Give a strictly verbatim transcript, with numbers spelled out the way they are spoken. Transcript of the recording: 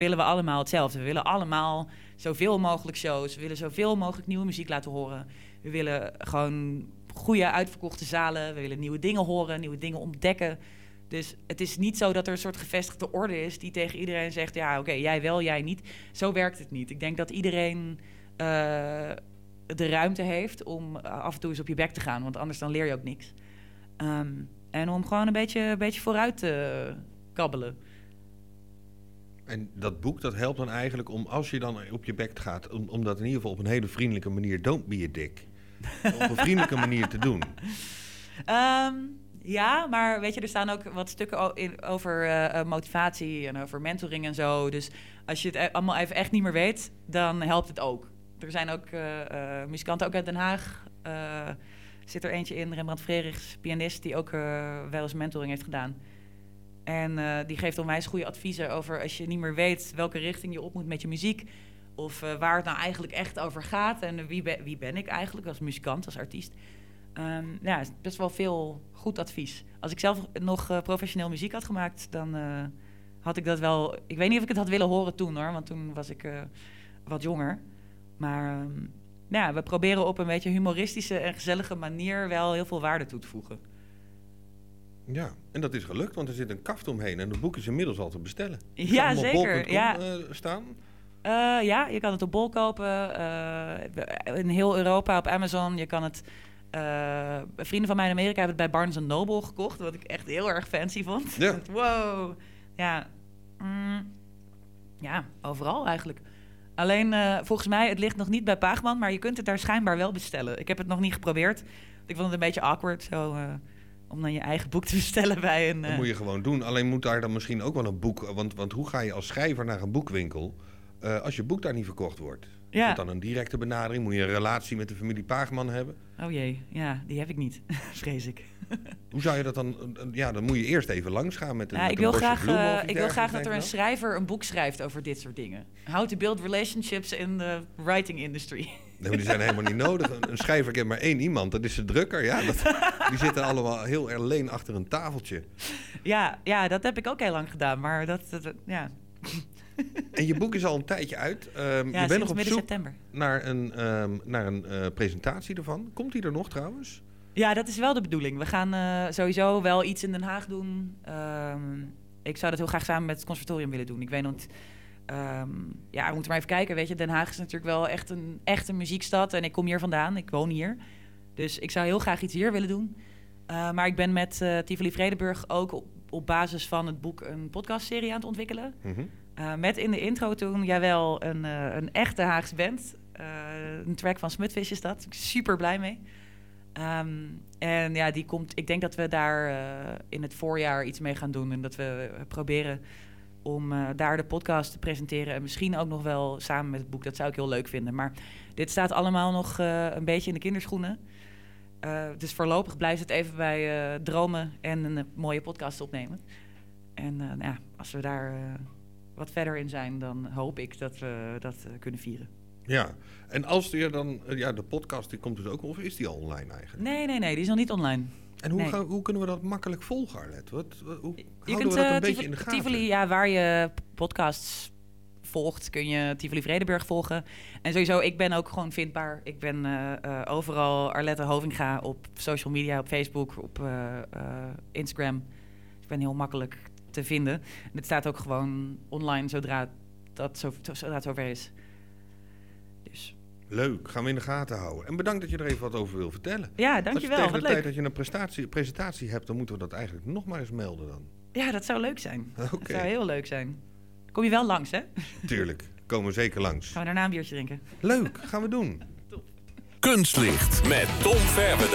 willen we allemaal hetzelfde. We willen allemaal zoveel mogelijk shows. We willen zoveel mogelijk nieuwe muziek laten horen. We willen gewoon goede uitverkochte zalen. We willen nieuwe dingen horen, nieuwe dingen ontdekken. Dus het is niet zo dat er een soort gevestigde orde is die tegen iedereen zegt, ja, oké, okay, jij wel, jij niet. Zo werkt het niet. Ik denk dat iedereen uh, de ruimte heeft om af en toe eens op je bek te gaan, want anders dan leer je ook niks. Um, en om gewoon een beetje, een beetje vooruit te kabbelen. En dat boek, dat helpt dan eigenlijk om, als je dan op je bek gaat, om, om dat in ieder geval op een hele vriendelijke manier, don't be a dick, op een vriendelijke manier te doen. Um, ja, maar weet je, er staan ook wat stukken in, over uh, motivatie en over mentoring en zo. Dus als je het allemaal even echt niet meer weet, dan helpt het ook. Er zijn ook uh, uh, muzikanten, ook uit Den Haag. Uh, zit er eentje in, Rembrandt Frerichs, pianist, die ook uh, wel eens mentoring heeft gedaan. En uh, die geeft onwijs goede adviezen over als je niet meer weet welke richting je op moet met je muziek. Of uh, waar het nou eigenlijk echt over gaat. En wie, be- wie ben ik eigenlijk als muzikant, als artiest. Um, ja, het is best wel veel goed advies. Als ik zelf nog uh, professioneel muziek had gemaakt, dan uh, had ik dat wel... Ik weet niet of ik het had willen horen toen, hoor. Want toen was ik uh, wat jonger. Maar um, ja, we proberen op een beetje humoristische en gezellige manier wel heel veel waarde toe te voegen. Ja, en dat is gelukt, want er zit een kaft omheen en het boek is inmiddels al te bestellen. Ja, zeker. Op bol punt com ja. uh, staan. Uh, ja, je kan het op Bol kopen. Uh, in heel Europa op Amazon. Je kan het... Uh, vrienden van mij in Amerika hebben het bij Barnes and Noble gekocht, wat ik echt heel erg fancy vond. Ja. Wow. Ja. Mm, ja, overal eigenlijk. Alleen, uh, volgens mij, het ligt nog niet bij Paagman, maar je kunt het daar schijnbaar wel bestellen. Ik heb het nog niet geprobeerd. Ik vond het een beetje awkward, zo, uh, om dan je eigen boek te bestellen bij een... Uh... Dat moet je gewoon doen. Alleen moet daar dan misschien ook wel een boek... Want, want hoe ga je als schrijver naar een boekwinkel uh, als je boek daar niet verkocht wordt? Ja. Is het dan een directe benadering? Moet je een relatie met de familie Paagman hebben? Oh jee, ja, die heb ik niet, vrees ik. Hoe zou je dat dan... Ja, dan moet je eerst even langs gaan met een, ja, met ik een wil bosje graag, bloemen. uh, ik wil graag dat er een schrijver een boek schrijft over dit soort dingen. How to build relationships in the writing industry. Nee, maar die zijn helemaal niet nodig. Een, een schrijver kent maar één iemand, dat is de drukker. Ja, dat, die zitten allemaal heel alleen achter een tafeltje. Ja, ja, dat heb ik ook heel lang gedaan, maar dat... dat ja... En je boek is al een tijdje uit. Um, ja, je bent nog op midden zoek september. naar een, um, naar een uh, presentatie ervan. Komt die er nog trouwens? Ja, dat is wel de bedoeling. We gaan uh, sowieso wel iets in Den Haag doen. Um, ik zou dat heel graag samen met het conservatorium willen doen. Ik weet nog... Um, ja, we moeten maar even kijken. Weet je, Den Haag is natuurlijk wel echt een, echt een muziekstad. En ik kom hier vandaan. Ik woon hier. Dus ik zou heel graag iets hier willen doen. Uh, maar ik ben met uh, Tivoli Vredenburg ook op, op basis van het boek een podcastserie aan het ontwikkelen. Mm-hmm. Uh, met in de intro toen, jawel, een, uh, een echte Haagse band. Uh, een track van Smutfish is dat. Ik ben super blij mee. Um, en ja, die komt... Ik denk dat we daar uh, in het voorjaar iets mee gaan doen. En dat we proberen om uh, daar de podcast te presenteren. En misschien ook nog wel samen met het boek. Dat zou ik heel leuk vinden. Maar dit staat allemaal nog uh, een beetje in de kinderschoenen. Uh, dus voorlopig blijft het even bij uh, dromen en een uh, mooie podcast opnemen. En uh, nou ja, als we daar uh, wat verder in zijn, dan hoop ik dat we dat uh, kunnen vieren. Ja, en als je dan... Ja, de podcast die komt dus ook... Of is die al online eigenlijk? Nee, nee, nee. Die is nog niet online. En hoe, nee. gaan, hoe kunnen we dat makkelijk volgen, Arlette? Wat, wat, hoe je houden kunt, we dat een uh, beetje Tivoli, in de gaten? Tivoli, ja, waar je podcasts volgt, kun je Tivoli Vredenburg volgen. En sowieso, ik ben ook gewoon vindbaar. Ik ben uh, uh, overal Arlette Hovinga op social media, op Facebook, op uh, uh, Instagram. Ik ben heel makkelijk te vinden. En het staat ook gewoon online zodra, dat zo, zodra het zover is. Dus... Leuk, gaan we in de gaten houden. En bedankt dat je er even wat over wil vertellen. Ja, dankjewel. Als je tegen wat de leuk. tijd dat je een prestatie, presentatie hebt, dan moeten we dat eigenlijk nog maar eens melden dan. Ja, dat zou leuk zijn. Okay. Dat zou heel leuk zijn. Kom je wel langs, hè? Tuurlijk, komen we zeker langs. Gaan we daarna een biertje drinken. Leuk, gaan we doen. Kunstlicht met Tom Verweden.